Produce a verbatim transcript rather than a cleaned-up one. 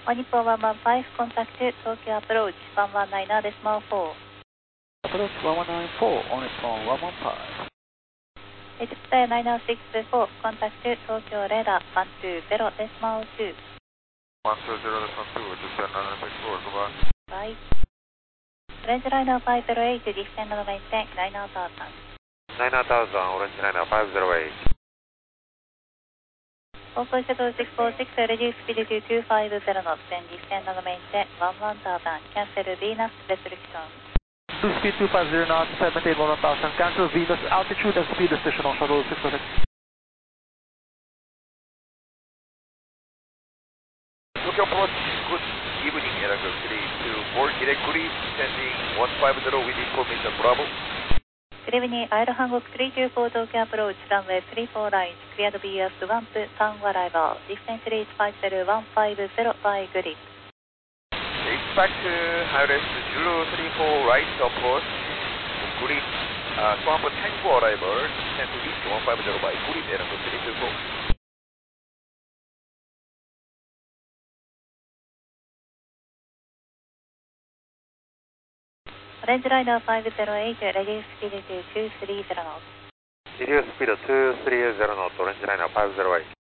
お日本いちいちご、コンタクト、東京アプローチいちいちきゅうデシマルフォー。 Approach one one nine four, on its phone one one five. エジプトエアきゅうろくよん、コンタクト、東京レーダーいちにゼロデシマルに。 いちにゼロデシマルに、エジプトエアきゅうろくよん、ゴーバイ。 バイ。オレンジライナーごゼロはち、ディフェンドのメインテン、ライナーターザン。 ナイナータウザン、オレンジライナーごゼロはち。 航空シャトルろくよんろく、レディースピリティにひゃくごじゅうのディフェンドのメインテン、じゅういちターザン、キャンセル、ビーナス、レストリクション。 Two speed two five zero knots, seventeen one thousand, cancel Venus, altitude and speed decision on shuttle six oh six. Tokyo approach, good evening, Aircraft three two four, directly descending one five zero with information Bravo. Good evening, アイルハンゴクさんきゅうよん東京アプローチ、ランウェイさんじゅうよんライン、クリアド ビーエス ワンプ、ターンアライバー、ディフェンスリーチごゼロいちごゼロバイグリップ。 Expect high rest zero three four right approach, grid, uh, swamp Tango arrival, descend to east one five zero by grid, Aircraft three two four. オレンジライナーごゼロはち、レディースピリティにひゃくさんじゅうノット。 Reduce speed two three zero knot, orange liner five zero eight.